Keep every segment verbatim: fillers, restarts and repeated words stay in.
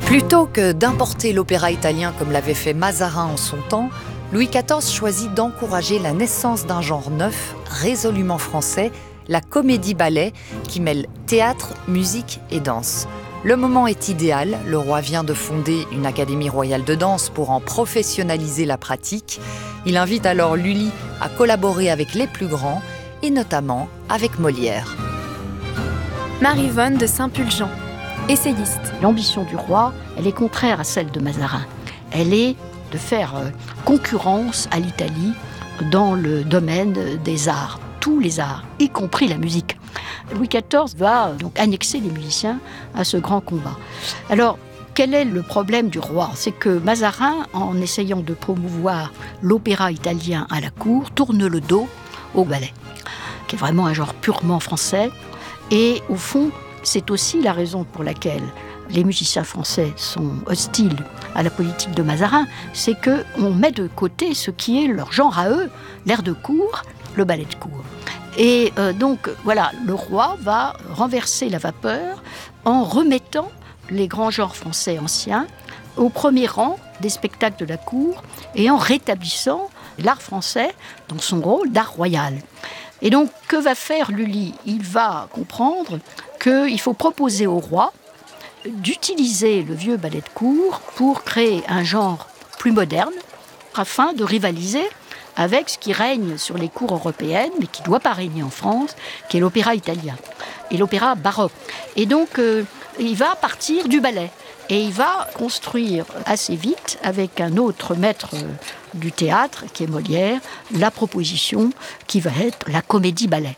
Plutôt que d'importer l'opéra italien comme l'avait fait Mazarin en son temps, Louis quatorze choisit d'encourager la naissance d'un genre neuf, résolument français, la comédie-ballet, qui mêle théâtre, musique et danse. Le moment est idéal, le roi vient de fonder une académie royale de danse pour en professionnaliser la pratique. Il invite alors Lully à collaborer avec les plus grands, et notamment avec Molière. Marie-Vonne de Saint-Pulgent, essayiste. L'ambition du roi, elle est contraire à celle de Mazarin. Elle est de faire concurrence à l'Italie dans le domaine des arts, tous les arts, y compris la musique. Louis quatorze va donc annexer les musiciens à ce grand combat. Alors, quel est le problème du roi? C'est que Mazarin, en essayant de promouvoir l'opéra italien à la cour, tourne le dos au ballet, qui est vraiment un genre purement français. Et au fond, c'est aussi la raison pour laquelle les musiciens français sont hostiles à la politique de Mazarin, c'est qu'on met de côté ce qui est leur genre à eux, l'air de cour, le ballet de cour. Et euh, donc, voilà, le roi va renverser la vapeur en remettant les grands genres français anciens au premier rang des spectacles de la cour et en rétablissant l'art français dans son rôle d'art royal. Et donc, que va faire Lully? Il va comprendre qu'il faut proposer au roi d'utiliser le vieux ballet de cour pour créer un genre plus moderne afin de rivaliser avec ce qui règne sur les cours européennes, mais qui ne doit pas régner en France, qui est l'opéra italien et l'opéra baroque. Et donc, euh, il va partir du ballet. Et il va construire assez vite, avec un autre maître du théâtre, qui est Molière, la proposition qui va être la comédie-ballet.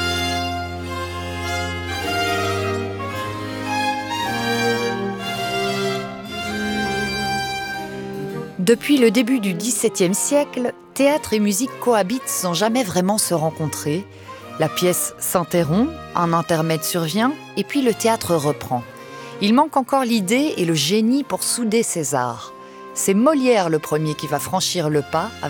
Depuis le début du dix-septième siècle, théâtre et musique cohabitent sans jamais vraiment se rencontrer. La pièce s'interrompt, un intermède survient, et puis le théâtre reprend. Il manque encore l'idée et le génie pour souder ces arts. C'est Molière le premier qui va franchir le pas